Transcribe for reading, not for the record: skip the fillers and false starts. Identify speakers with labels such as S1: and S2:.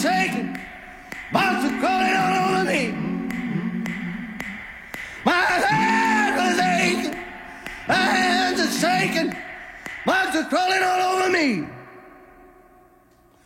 S1: shaking, bugs are crawling all over me. My head is aching, my hands are shaking, bugs are crawling all over me.